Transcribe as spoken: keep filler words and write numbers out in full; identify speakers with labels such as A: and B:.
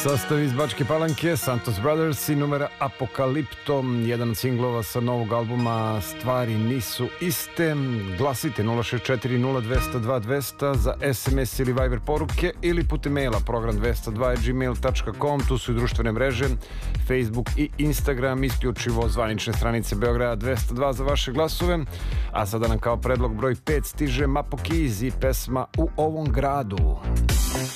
A: Sastav iz Bačke Palanke, Santos Brothers i numera Apokalipto, jedan od singlova sa novog albuma Stvari nisu iste. Glasite nula šest četiri nula dva zero dva dva zero za es em es ili Viber poruke ili putem maila program dvesta dva at gmail tačka com. Tu su i društvene mreže, Facebook i Instagram, isključivo zvanične stranice Beograda dvesta dva za vaše glasove. A sada nam kao predlog broj pet stiže Mapo Keys i pesma U ovom gradu.